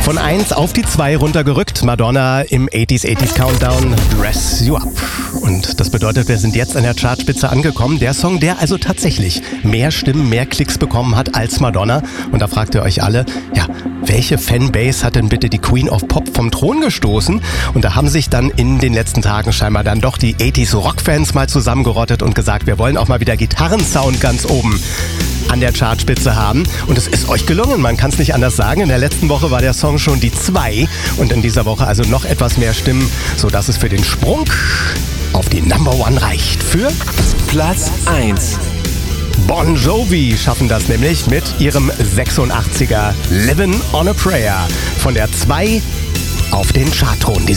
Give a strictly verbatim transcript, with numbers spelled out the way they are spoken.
Von eins auf die zwei runtergerückt. Madonna im achtziger achtziger Countdown, Dress You Up. Und das bedeutet, wir sind jetzt an der Chartspitze angekommen. Der Song, der also tatsächlich mehr Stimmen, mehr Klicks bekommen hat als Madonna. Und da fragt ihr euch alle, ja, welche Fanbase hat denn bitte die Queen of Pop vom Thron gestoßen? Und da haben sich dann in den letzten Tagen scheinbar dann doch die achtziger Rock-Fans mal zusammengerottet und gesagt, wir wollen auch mal wieder Gitarrensound ganz oben an der Chartspitze haben. Und es ist euch gelungen, man kann es nicht anders sagen. In der letzten Woche war der Song schon die zwei und in dieser Woche also noch etwas mehr Stimmen, sodass es für den Sprung auf die Number One reicht. Für Platz eins. Bon Jovi schaffen das nämlich mit ihrem sechsundachtziger Livin' on a Prayer. Von der zwei auf den Chartthron.